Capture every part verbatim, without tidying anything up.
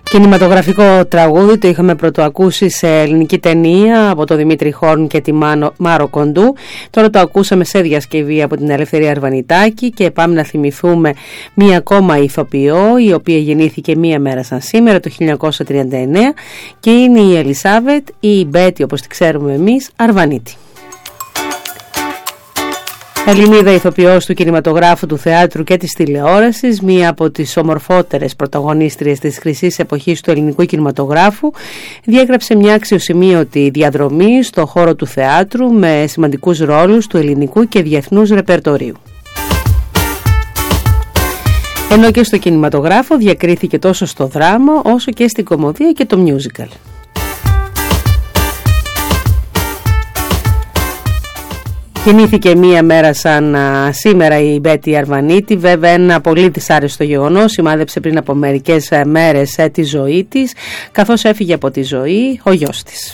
Κινηματογραφικό τραγούδι, το είχαμε πρωτοακούσει σε ελληνική ταινία από τον Δημήτρη Χόρν και τη Μάνο, Μάρο Κοντού. Τώρα το ακούσαμε σε διασκευή από την Ελευθερία Αρβανιτάκη και πάμε να θυμηθούμε μία ακόμα ηθοποιό, η οποία γεννήθηκε μία μέρα σαν σήμερα το χίλια εννιακόσια τριάντα εννέα και είναι η Ελισάβετ ή η Μπέτη όπως τη ξέρουμε εμείς, Αρβανίτη. Ελληνίδα ηθοποιός του κινηματογράφου, του θεάτρου και της τηλεόρασης, μία από τις ομορφότερες πρωταγωνίστριες της χρυσής εποχής του ελληνικού κινηματογράφου, διέγραψε μια αξιοσημείωτη διαδρομή στο χώρο του θεάτρου με σημαντικούς ρόλους του ελληνικού και διεθνούς ρεπερτορίου. Ενώ και στο κινηματογράφο διακρίθηκε τόσο στο δράμα όσο και στην κωμωδία και το musical. Γεννήθηκε μία μέρα σαν α, σήμερα η Μπέτη Αρβανίτη. Βέβαια ένα πολύ δυσάρεστο γεγονός σημάδεψε πριν από μερικές α, μέρες α, τη ζωή της, καθώς έφυγε από τη ζωή ο γιος της.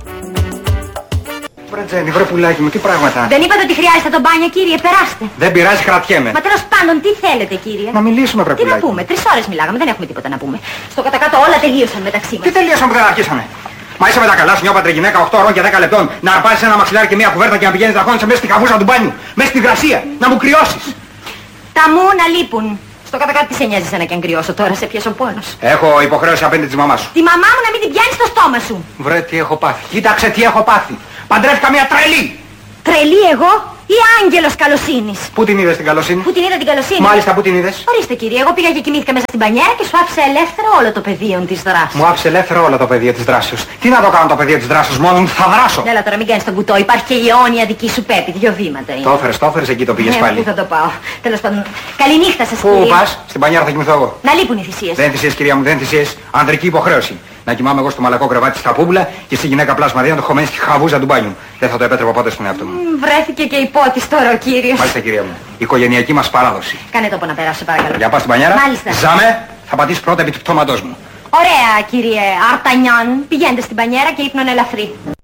Βρε Τζένι, βρε πουλάκι μου, τι πράγματα. Δεν είπατε ότι χρειάζεται το μπάνιο, κύριε, περάστε. Δεν πειράζει, κρατιέμαι. Μα τέλος πάντων, τι θέλετε, κύριε. Να μιλήσουμε, βρε Τι πουλάκι. να πούμε, τρεις ώρες μιλάγαμε, δεν έχουμε τίποτα να πούμε. Στο κατακάτω όλα τελείωσαν μεταξύ μας. Τι τελείωσαν που δεν αρχίσανε. Μα είσαι με τα καλά σου, μια πατρε γυναίκα οκτώ ώρων και δέκα λεπτών να αρπάζεις ένα μαξιλάρι και μια κουβέρτα και να πηγαίνεις να χώνεσαι μέσα στη χαβούζα του μπάνιου, μέσα στη γρασία, να μου κρυώσεις. Τα μου να λείπουν. Στο κατακάτω τι σε νοιάζει εσένα και αν κρυώσω τώρα, σε πιέσω πόνος. Έχω υποχρέωση απέναντι της μαμάς σου. Τη μαμά μου να μην την πιάνεις στο στόμα σου. Βρε τι έχω πάθει. Κοίταξε τι έχω πάθει. Παντρεύτηκα μια τρελή. Τρελή εγώ ή άγγελος καλοσύνης. Πού την είδες την καλοσύνη? Πού την είδα την καλοσύνη? Μάλιστα, πού την είδες? Ορίστε κύριε, εγώ πήγα και κοιμήθηκα μέσα στην πανιέρα και σου άφησα ελεύθερο όλο το πεδίο της δράσης. Μου άφησε ελεύθερο όλο το πεδίο της δράσεως. Τι να το κάνω το πεδίο της δράσης, μόνο μου θα δράσω. Έλα τώρα μην κάνεις τον κουτό, υπάρχει και η αιώνια δική σου Πέπη, δύο βήματα είναι. Το έφερες, το έφερες, εκεί το πήγες Ναι, πάλι. πού θα το πάω. Τέλος πάντων, καληνύχτα σας Πού κύριε. πας? Στην πανιέρα θα κοιμηθώ εγώ. Να λείπουν οι θυσίες. Δεν θυσίες κυρία μου, δεν θυσίες. Ανδρική υποχρέωση. Να κοιμάμαι εγώ στο μαλακό κρεβάτι στα πούμπουλα και στη γυναίκα πλάσμα δύο να το χωμένη στη χαβούζα του μπάνιου. Δεν θα το επέτρεπα ποτέ στον εαυτό μου. Μ, βρέθηκε και υπότις τώρα ο κύριος. Μάλιστα κυρία μου. Η οικογενειακή μας παράδοση. Κάνε τόπο να περάσω παρακαλώ. Για πας στην πανιέρα. Μάλιστα. Ζάμε, θα πατήσεις πρώτα επί του πτώματός μου. Ωραία κύριε Αρτανιάν, πηγαίνετε στην πανιέρα και ύπνον ελαφρύ.